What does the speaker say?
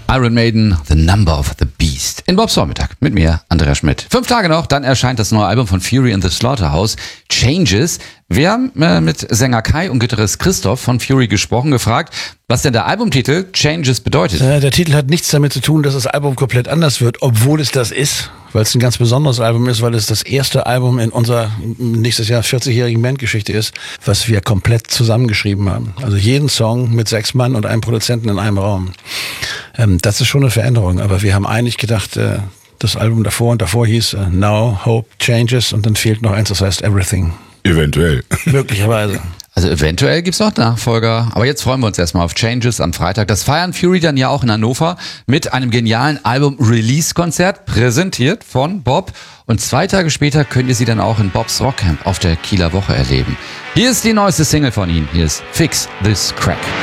Iron Maiden, The Number of the Beast. In Bobs Vormittag mit mir, Andreas Schmidt. 5 Tage noch, dann erscheint das neue Album von Fury in the Slaughterhouse, Changes. Wir haben mit Sänger Kai und Gitarrist Christoph von Fury gesprochen, gefragt, was denn der Albumtitel Changes bedeutet. Der Titel hat nichts damit zu tun, dass das Album komplett anders wird, obwohl es das ist, weil es ein ganz besonderes Album ist, weil es das erste Album in unserer nächstes Jahr 40-jährigen Bandgeschichte ist, was wir komplett zusammengeschrieben haben. Also jeden Song mit 6 Mann und einem Produzenten in einem Raum. Das ist schon eine Veränderung, aber wir haben eigentlich gedacht, das Album davor und davor hieß Now Hope Changes und dann fehlt noch eins, das heißt Everything. Eventuell. Möglicherweise. Also eventuell gibt's noch Nachfolger, aber jetzt freuen wir uns erstmal auf Changes am Freitag. Das feiern Fury dann ja auch in Hannover mit einem genialen Album-Release-Konzert, präsentiert von Bob. Und 2 Tage später könnt ihr sie dann auch in Bobs Rockcamp auf der Kieler Woche erleben. Hier ist die neueste Single von ihnen, hier ist Fix This Crack.